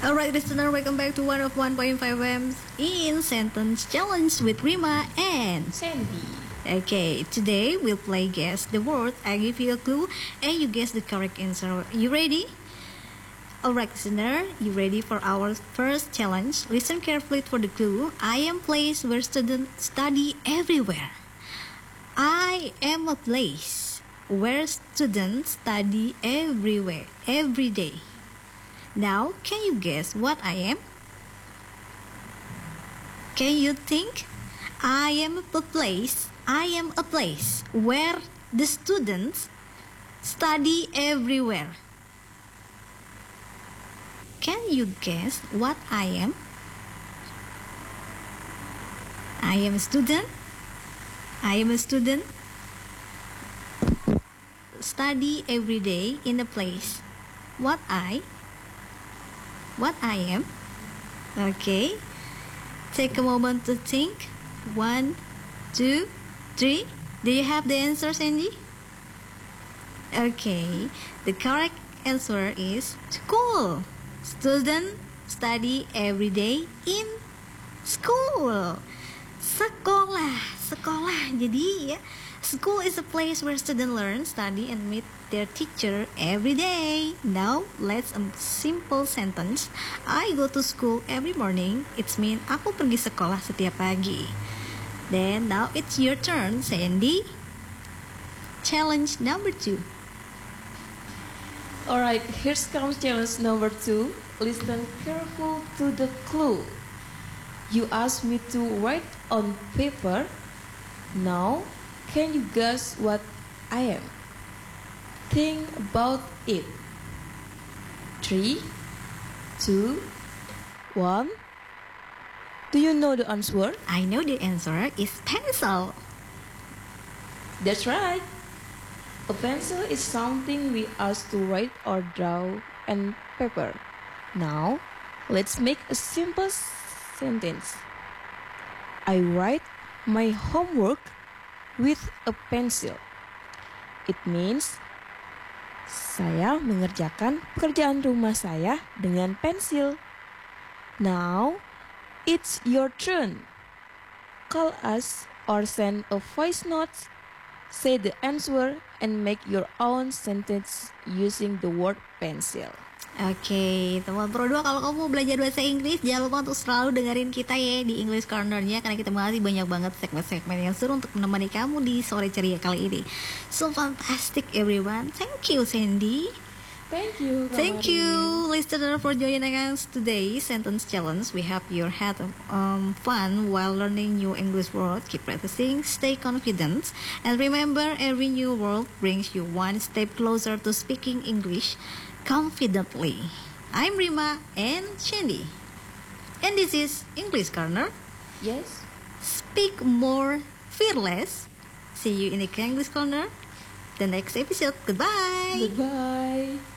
Alright, listener, welcome back to 101.5 FM in Sentence Challenge with Rima and Sandy. Okay, today we'll play Guess the Word. I give you a clue and you guess the correct answer. You ready? Alright, listener, you ready for our first challenge? Listen carefully for the clue. I am place where students study everywhere. I am a place where students study everywhere, every day. Now, can you guess what I am? Can you think? I am a place where the students study everywhere. Can you guess what I am? I am a student. Study every day in a place. What I am? Okay. Take a moment to think. 1, 2, 3. Do you have the answer, Sandy? Okay. The correct answer is school. Students study every day in school. Sekolah. Jadi ya, school is a place where students learn, study, and meet their teacher every day. Now, let's a simple sentence. I go to school every morning. It means aku pergi sekolah setiap pagi. Then, now it's your turn, Sandy. Challenge number 2. Alright, here comes challenge number 2. Listen careful to the clue. You asked me to write on paper. Now, can you guess what I am? Think about it. 3, 2, 1. Do you know the answer? I know the answer is pencil. That's right. A pencil is something we ask to write or draw on paper. Now, let's make a simple sentence. I write my homework with a pencil. It means saya mengerjakan pekerjaan rumah saya dengan pensil. Now, it's your turn. Call us or send a voice note. Say the answer and make your own sentence using the word pencil. Oke, teman Pro 2, kalau kamu mau belajar bahasa Inggris, jangan lupa untuk selalu dengerin kita ya di English Corner-nya, karena kita masih banyak banget segmen-segmen yang seru untuk menemani kamu di sore ceria kali ini. So fantastic everyone. Thank you, Sandy. Thank you, listener, for joining us today Sentence Challenge. We hope you had fun while learning new English words. Keep practicing, stay confident, and remember, every new word brings you one step closer to speaking English confidently. I'm Rima and Sandy, and this is English Corner. Yes. Speak more fearless. See you in the English Corner, the next episode. Goodbye. Goodbye.